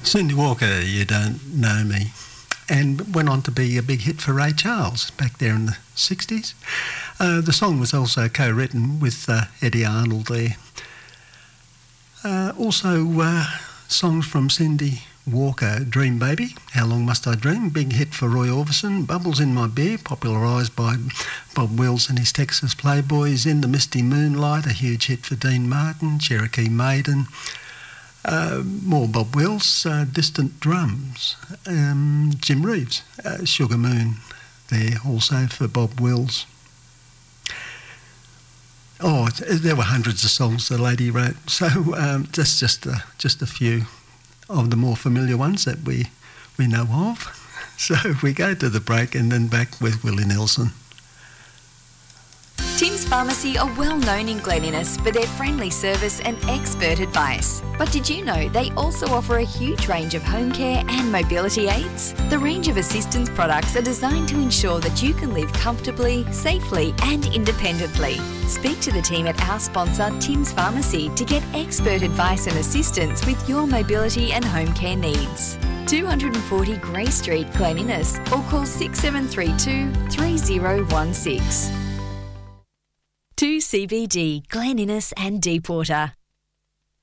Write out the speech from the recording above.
Cindy Walker, You Don't Know Me, and went on to be a big hit for Ray Charles back there in the 60s. The song was also co-written with Eddie Arnold there. Also, songs from Cindy Walker, Dream Baby, How Long Must I Dream, big hit for Roy Orbison. Bubbles in My Beer, popularised by Bob Wills and his Texas Playboys. In the Misty Moonlight, a huge hit for Dean Martin. Cherokee Maiden. More Bob Wills, Distant Drums. Jim Reeves, Sugar Moon there also for Bob Wills. Oh, there were hundreds of songs the lady wrote, so just a few of the more familiar ones that we know of. So we go to the break and then back with Willie Nelson. Tim's Pharmacy are well known in Glen Innes for their friendly service and expert advice. But did you know they also offer a huge range of home care and mobility aids? The range of assistance products are designed to ensure that you can live comfortably, safely and independently. Speak to the team at our sponsor Tim's Pharmacy to get expert advice and assistance with your mobility and home care needs. 240 Grey Street, Glen Innes, or call 6732 3016. 2CBD, Glen Innes and Deepwater.